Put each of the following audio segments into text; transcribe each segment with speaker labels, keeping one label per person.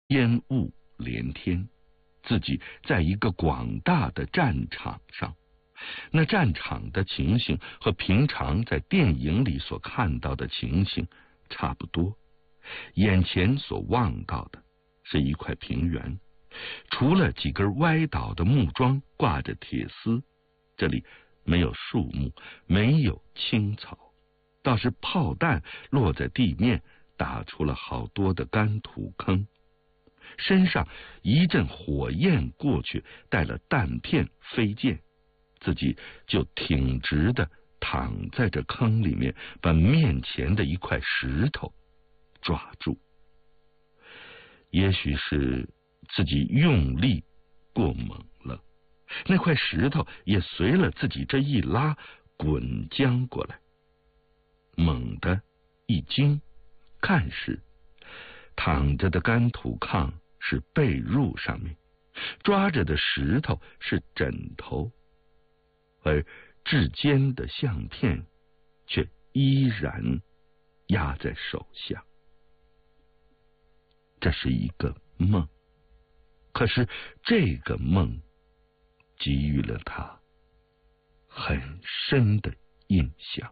Speaker 1: 烟雾连天，自己在一个广大的战场上。那战场的情形和平常在电影里所看到的情形差不多，眼前所望到的是一块平原，除了几根歪倒的木桩挂着铁丝，这里没有树木，没有青草，倒是炮弹落在地面，打出了好多的干土坑。身上一阵火焰过去，带了弹片飞溅，自己就挺直的躺在这坑里面，把面前的一块石头抓住。也许是自己用力过猛了，那块石头也随了自己这一拉滚将过来。猛地一惊，看时躺着的干土炕是被褥上面，抓着的石头是枕头，而至坚的相片却依然压在手下。这是一个梦，可是这个梦给予了他很深的印象。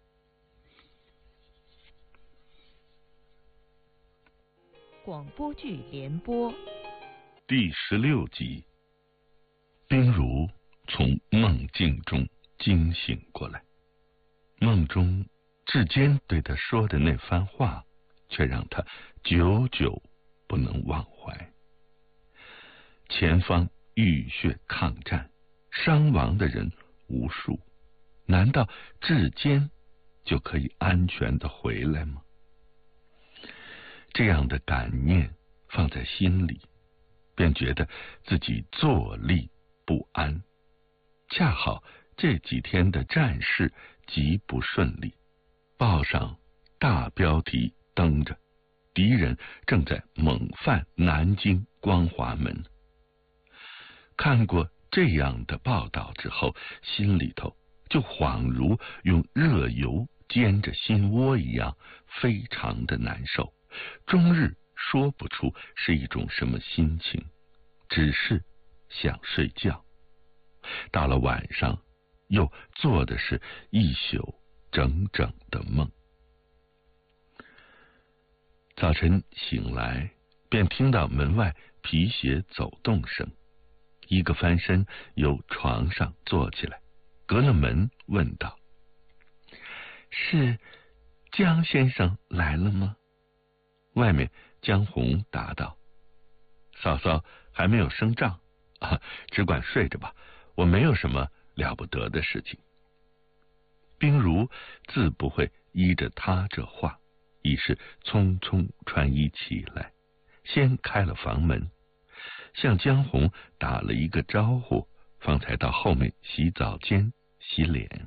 Speaker 2: 广播剧联播
Speaker 1: 第16集，冰如从梦境中惊醒过来，梦中至坚对他说的那番话，却让他久久不能忘怀。前方浴血抗战，伤亡的人无数，难道至坚就可以安全的回来吗？这样的感念放在心里，便觉得自己坐立不安。恰好这几天的战事极不顺利，报上大标题登着敌人正在猛犯南京光华门。看过这样的报道之后，心里头就恍如用热油煎着心窝一样，非常的难受，终日说不出是一种什么心情，只是想睡觉。到了晚上，又做的是一宿整整的梦。早晨醒来，便听到门外皮鞋走动声，一个翻身由床上坐起来，隔了门问道：“是江先生来了吗？”外面江红答道：“嫂嫂还没有升帐啊，只管睡着吧，我没有什么了不得的事情。”冰如自不会依着他这话，已是匆匆穿衣起来，先开了房门，向江红打了一个招呼，方才到后面洗澡间洗脸。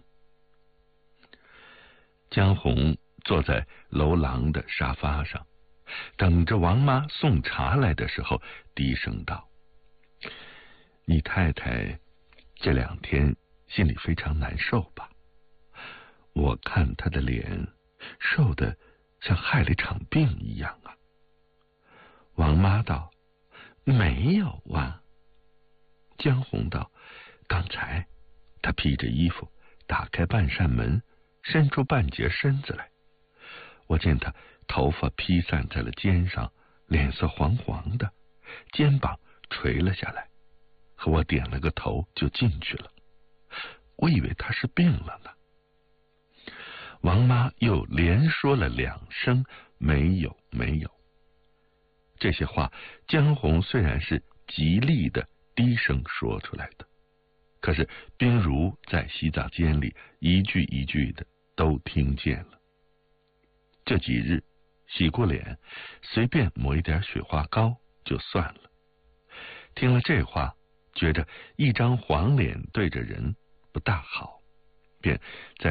Speaker 1: 江红坐在楼廊的沙发上，等着王妈送茶来的时候，低声道：“你太太这2天心里非常难受吧？我看她的脸瘦得像害了一场病一样啊。”王妈道：“没有啊。”江红道：“刚才她披着衣服打开半扇门，伸出半截身子来，我见她头发披散在了肩上，脸色黄黄的，肩膀垂了下来，和我点了个头就进去了，我以为她是病了呢。”王妈又连说了2声没有没有。这些话江红虽然是极力的低声说出来的，可是冰如在洗澡间里一句一句的都听见了。这几日洗过脸，随便抹一点雪花膏就算了。听了这话，觉着一张黄脸对着人不大好，便在